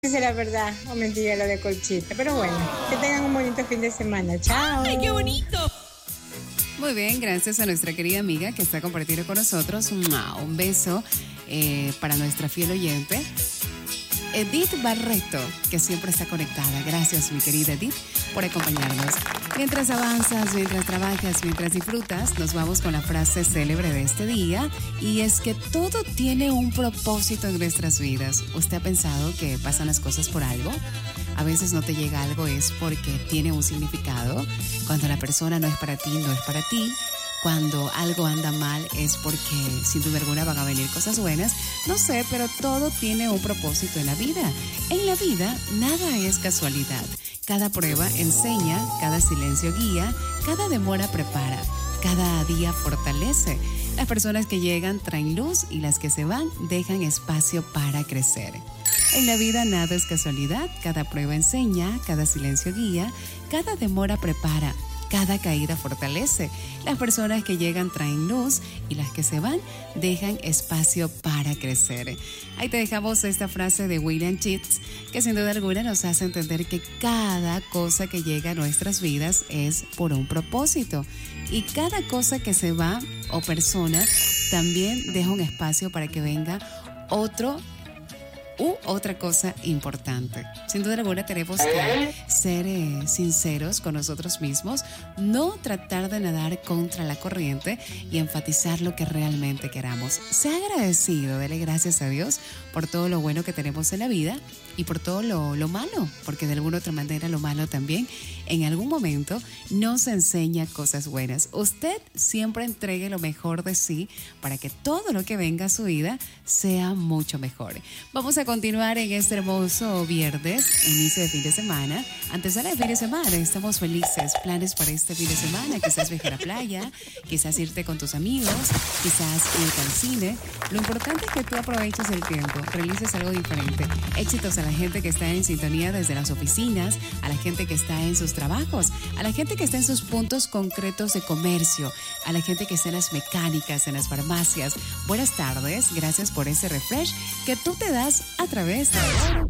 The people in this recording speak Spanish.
Esa es la verdad, o mentira lo de Colchita. Pero bueno, que tengan un bonito fin de semana. Chao. ¡Ay, qué bonito! Muy bien, gracias a nuestra querida amiga que está compartiendo con nosotros. Un beso para nuestra fiel oyente, Edith Barreto, que siempre está conectada. Gracias, mi querida Edith, por acompañarnos. Mientras avanzas, mientras trabajas, mientras disfrutas, nos vamos con la frase célebre de este día, y es que todo tiene un propósito en nuestras vidas. ¿Usted ha pensado que pasan las cosas por algo? A veces no te llega algo es porque tiene un significado. Cuando la persona no es para ti, no es para ti. Cuando algo anda mal es porque sin duda alguna van a venir cosas buenas. No sé, pero todo tiene un propósito en la vida. En la vida nada es casualidad. Cada prueba enseña, cada silencio guía, cada demora prepara, cada día fortalece. Las personas que llegan traen luz y las que se van dejan espacio para crecer. En la vida nada es casualidad. Cada prueba enseña, cada silencio guía, cada demora prepara. Cada caída fortalece. Las personas que llegan traen luz y las que se van dejan espacio para crecer. Ahí te dejamos esta frase de William Cheats, que sin duda alguna nos hace entender que cada cosa que llega a nuestras vidas es por un propósito. Y cada cosa que se va o persona también deja un espacio para que venga otra cosa importante. Sin duda alguna tenemos que ser sinceros con nosotros mismos, no tratar de nadar contra la corriente y enfatizar lo que realmente queramos. Sea agradecido, dele gracias a Dios por todo lo bueno que tenemos en la vida y por todo lo malo, porque de alguna u otra manera lo malo también en algún momento nos enseña cosas buenas. Usted siempre entregue lo mejor de sí para que todo lo que venga a su vida sea mucho mejor. Vamos a continuar en este hermoso viernes, inicio de fin de semana. Antesala de fin de semana, estamos felices. Planes para este fin de semana, quizás viajar a playa, quizás irte con tus amigos, quizás irte al cine. Lo importante es que tú aproveches el tiempo, realices algo diferente. Éxitos a la gente que está en sintonía desde las oficinas, a la gente que está en sus trabajos, a la gente que está en sus puntos concretos de comercio, a la gente que está en las mecánicas, en las farmacias. Buenas tardes, gracias por ese refresh que tú te das a través de